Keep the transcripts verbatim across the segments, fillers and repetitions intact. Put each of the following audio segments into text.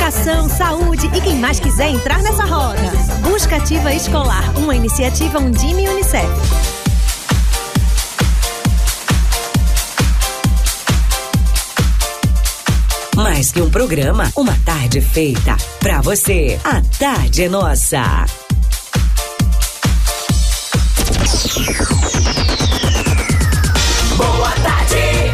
educação, saúde e quem mais quiser entrar nessa roda. Busca Ativa Escolar, uma iniciativa Undime e Unicef. Mais que um programa, uma tarde feita pra você. A tarde é nossa. Boa tarde.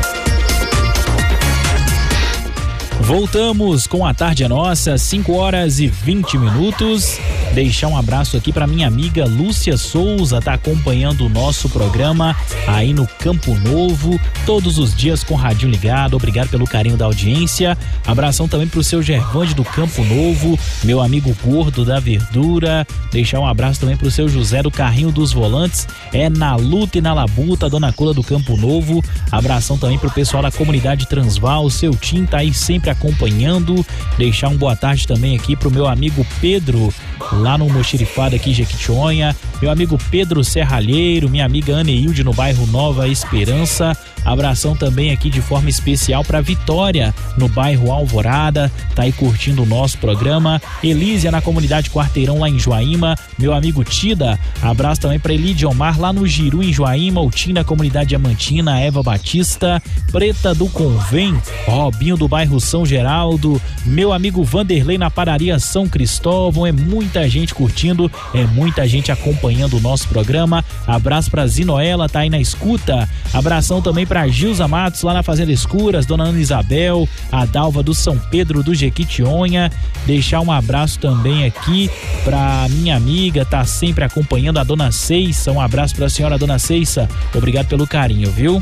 Voltamos com a tarde é nossa, cinco horas e vinte minutos. Deixar um abraço aqui para minha amiga Lúcia Souza, tá acompanhando o nosso programa aí no Campo Novo, todos os dias com o radinho ligado. Obrigado pelo carinho da audiência. Abração também pro seu Gervande do Campo Novo, meu amigo Gordo da Verdura. Deixar um abraço também pro seu José do Carrinho dos Volantes, é na luta e na labuta, Dona Cola do Campo Novo. Abração também pro pessoal da comunidade Transval, o seu Tim tá aí sempre acompanhando. Deixar um boa tarde também aqui pro meu amigo Pedro, lá no Moxerifado aqui em Jequitinhonha, meu amigo Pedro Serralheiro, minha amiga Aneilde no bairro Nova Esperança. Abração também aqui de forma especial para Vitória, no bairro Alvorada, tá aí curtindo o nosso programa. Elísia na comunidade Quarteirão lá em Joaíma, meu amigo Tida. Abraço também para Elide Omar lá no Giru em Joaíma, o Tim na comunidade Diamantina, Eva Batista, Preta do Convém, Robinho do bairro São Geraldo, meu amigo Vanderlei na padaria São Cristóvão. É muita gente curtindo, é muita gente acompanhando o nosso programa. Abraço para Zinoela, tá aí na escuta. Abração também para Gilza Matos lá na Fazenda Escuras, Dona Ana Isabel, a Dalva do São Pedro do Jequitinhonha. Deixar um abraço também aqui pra minha amiga, tá sempre acompanhando, a Dona Ceissa. Um abraço pra senhora Dona Ceissa, obrigado pelo carinho, viu?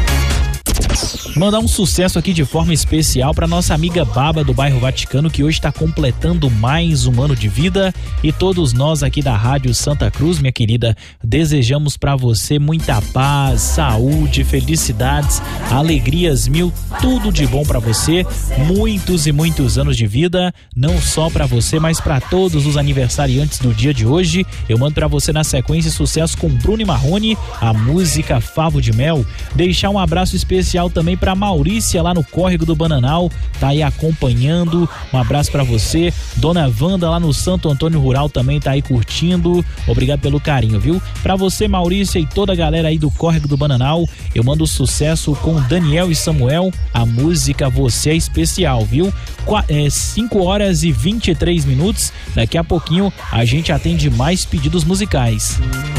Mandar um sucesso aqui de forma especial para nossa amiga Baba do bairro Vaticano, que hoje está completando mais um ano de vida, e todos nós aqui da Rádio Santa Cruz, minha querida, desejamos para você muita paz, saúde, felicidades, alegrias mil, tudo de bom para você, muitos e muitos anos de vida, não só para você, mas para todos os aniversariantes do dia de hoje. Eu mando para você na sequência sucesso com Bruno e Marrone, a música Favo de Mel. Deixar um abraço especial também para Maurícia lá no Córrego do Bananal, tá aí acompanhando. Um abraço para você. Dona Wanda lá no Santo Antônio Rural também tá aí curtindo. Obrigado pelo carinho, viu? Para você, Maurícia, e toda a galera aí do Córrego do Bananal, eu mando sucesso com Daniel e Samuel, a música Você é Especial, viu? cinco horas e vinte e três minutos. Daqui a pouquinho a gente atende mais pedidos musicais.